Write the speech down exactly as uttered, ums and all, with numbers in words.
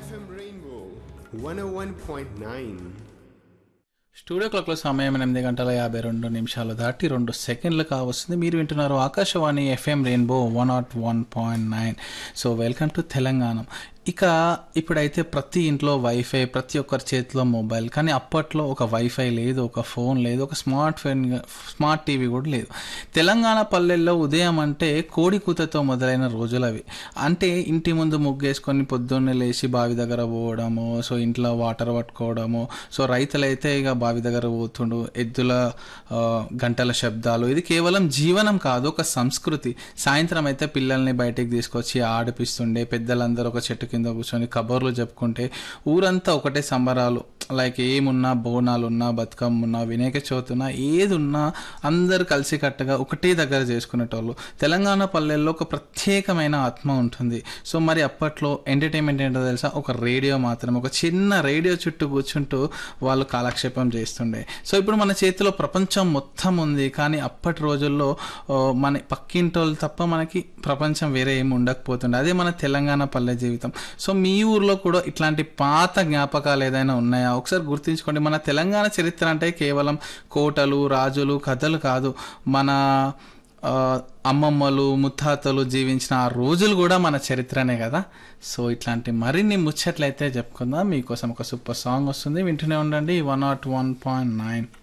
FM rainbow one ఓ one point nine. Studio క్లాక్లో సమయం ఎనిమిది గంటల యాభై రెండు నిమిషాలు దాటి రెండు సెకండ్లు కావస్తుంది. మీరు వింటున్నారు Akashvani FM rainbow one not one point nine. So welcome to Telangana. ఇక ఇప్పుడైతే ప్రతి ఇంట్లో వైఫై, ప్రతి ఒక్కరి చేతిలో మొబైల్. కానీ అప్పట్లో ఒక వైఫై లేదు, ఒక ఫోన్ లేదు, ఒక స్మార్ట్ ఫోన్ స్మార్ట్ టీవీ కూడా లేదు. తెలంగాణ పల్లెల్లో ఉదయం అంటే కోడి కూతతో మొదలైన రోజులు అవి. అంటే ఇంటి ముందు ముగ్గేసుకొని పొద్దున్నే లేచి బావి దగ్గర పోవడము, సో ఇంట్లో వాటర్ పట్టుకోవడము. సో రైతులైతే ఇక బావి దగ్గర పోతుండు, ఎద్దుల గంటల శబ్దాలు. ఇది కేవలం జీవనం కాదు, ఒక సంస్కృతి. సాయంత్రం అయితే పిల్లల్ని బయటికి తీసుకొచ్చి ఆడిపిస్తుండే, పెద్దలందరూ ఒక చెట్టు కింద కూర్చొని కబర్లు చెప్పుకుంటే ఊరంతా ఒకటే సంబరాలు. లైక్ ఏమున్నా, బోనాలు ఉన్నా, బతుకమ్మ ఉన్నా, వినాయక చవితి ఉన్నా, ఏది ఉన్నా అందరు కలిసికట్టుగా ఒకటే దగ్గర చేసుకునేటోళ్ళు. తెలంగాణ పల్లెల్లో ఒక ప్రత్యేకమైన ఆత్మ ఉంటుంది. సో మరి అప్పట్లో ఎంటర్టైన్మెంట్ ఏంటో తెలుసా? ఒక రేడియో మాత్రం, ఒక చిన్న రేడియో చుట్టూ కూర్చుంటూ వాళ్ళు కాలక్షేపం చేస్తుండే. సో ఇప్పుడు మన చేతిలో ప్రపంచం మొత్తం ఉంది, కానీ అప్పటి రోజుల్లో మన పక్కింటోళ్ళు తప్ప మనకి ప్రపంచం వేరే ఏమి ఉండకపోతుండే. అదే మన తెలంగాణ పల్లె జీవితం. సో మీ ఊర్లో కూడా ఇట్లాంటి పాత జ్ఞాపకాలు ఏదైనా ఉన్నాయా? ఒకసారి గుర్తుంచుకోండి. మన తెలంగాణ చరిత్ర అంటే కేవలం కోటలు, రాజులు, కథలు కాదు. మన అమ్మమ్మలు, ముత్తాతలు జీవించిన ఆ రోజులు కూడా మన చరిత్రనే కదా. సో ఇట్లాంటి మరిన్ని ముచ్చట్లయితే చెప్పుకుందాం. మీకోసం ఒక సూపర్ సాంగ్ వస్తుంది, వింటూనే ఉండండి. One not one point nine